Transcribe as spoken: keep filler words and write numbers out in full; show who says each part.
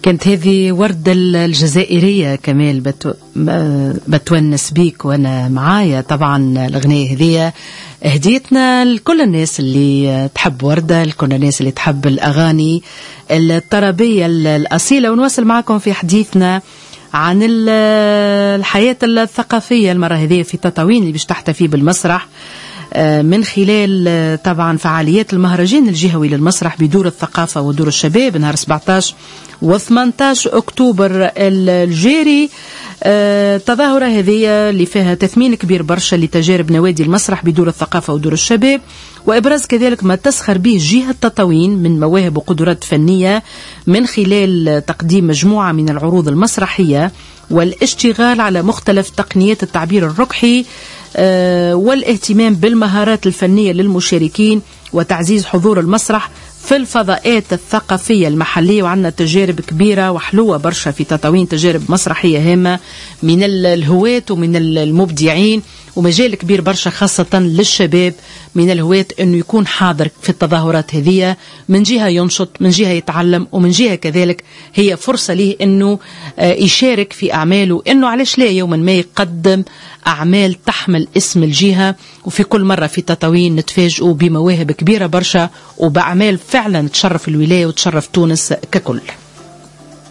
Speaker 1: كانت هذه وردة الجزائرية كمال بتو... بتونس بيك وانا معايا. طبعا الأغنية هذه هديتنا لكل الناس اللي تحب وردة، لكل الناس اللي تحب الأغاني الطربية الأصيلة. ونواصل معكم في حديثنا عن الحياة الثقافية المرة هذه في تطاوين اللي باش تحتفي بالمسرح من خلال طبعا فعاليات المهرجان الجهوي للمسرح بدور الثقافة ودور الشباب نهار سبعطاش و ثمانطاش أكتوبر الجاري. التظاهرة هذه اللي فيها تثمين كبير برشا لتجارب نوادي المسرح بدور الثقافة ودور الشباب، وإبراز كذلك ما تسخر به جهة تطاوين من مواهب وقدرات فنية من خلال تقديم مجموعة من العروض المسرحية والاشتغال على مختلف تقنيات التعبير الرقحي والاهتمام بالمهارات الفنية للمشاركين وتعزيز حضور المسرح في الفضاءات الثقافية المحلية. وعندنا تجارب كبيرة وحلوة برشا في تطاوين، تجارب مسرحية هامة من الهواة ومن المبدعين، ومجال كبير برشا خاصة للشباب من الهواة أنه يكون حاضر في التظاهرات هذه. من جهة ينشط، من جهة يتعلم، ومن جهة كذلك هي فرصة له أنه يشارك في أعماله، أنه علاش لا يوما ما يقدم أعمال تحمل اسم الجهة. وفي كل مرة في تطاوين نتفاجئوا بمواهب كبيرة برشا وبأعمال فعلا تشرف الولاية وتشرف تونس ككل.